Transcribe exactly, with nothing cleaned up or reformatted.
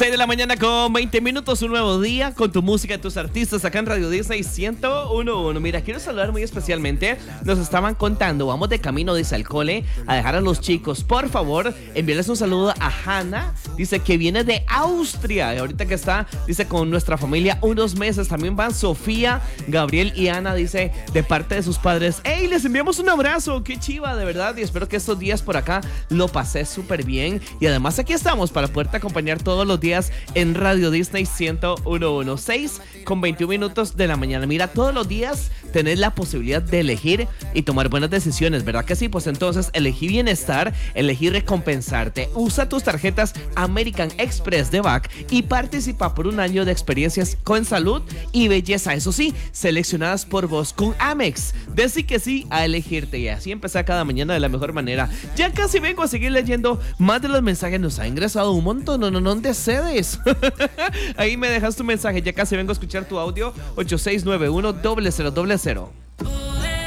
seis de la mañana con veinte minutos, un nuevo día con tu música, tus artistas acá en Radio Disney ciento uno punto uno. Mira, quiero saludar muy especialmente. Nos estaban contando, vamos de camino dice al cole a dejar a los chicos. Por favor, envíales un saludo a Hanna. Dice que viene de Austria. Y ahorita que está, dice, con nuestra familia unos meses. También van Sofía, Gabriel y Ana, dice, de parte de sus padres. ¡Ey! Les enviamos un abrazo. ¡Qué chiva, de verdad! Y espero que estos días por acá lo pasé súper bien. Y además aquí estamos para poderte acompañar todos los días en Radio Disney ciento uno punto uno. seis con veintiún minutos de la mañana. Mira, todos los días tenés la posibilidad de elegir y tomar buenas decisiones, ¿verdad que sí? Pues entonces elegí bienestar, elegí recompensarte. Usa tus tarjetas American Express de B A C y participa por un año de experiencias con salud y belleza. Eso sí, seleccionadas por vos con Amex. Decí que sí a elegirte y así empezar cada mañana de la mejor manera. Ya casi vengo a seguir leyendo más de los mensajes. Nos ha ingresado un montón, no, no, no de sedes. Ahí me dejas tu mensaje. Ya casi vengo a escuchar tu audio. Ocho seis nueve uno, cero cero cero cero.